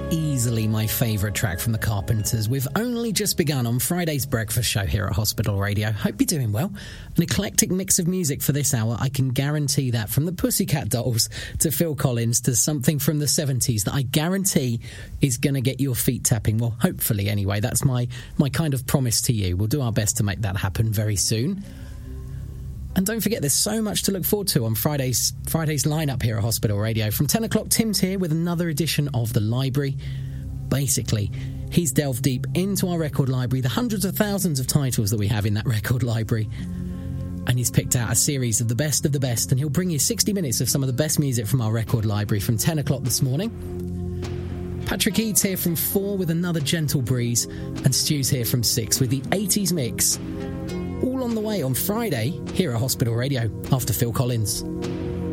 easily my favourite track from the Carpenters. We've only just begun on Friday's breakfast show here at Hospital Radio. Hope you're doing well. An eclectic mix of music for this hour. I can guarantee that, from the Pussycat Dolls to Phil Collins to something from the 70s that I guarantee is going to get your feet tapping. Well, hopefully anyway. That's my kind of promise to you. We'll do our best to make that happen very soon. And don't forget, there's so much to look forward to on Friday's lineup here at Hospital Radio. From 10 o'clock, Tim's here with another edition of The Library. Basically, he's delved deep into our record library, the hundreds of thousands of titles that we have in that record library. And he's picked out a series of the best, and he'll bring you 60 minutes of some of the best music from our record library from 10 o'clock this morning. Patrick Eads here from 4 with another gentle breeze, and Stu's here from 6 with the 80s mix. All on the way on Friday here at Hospital Radio after Phil Collins.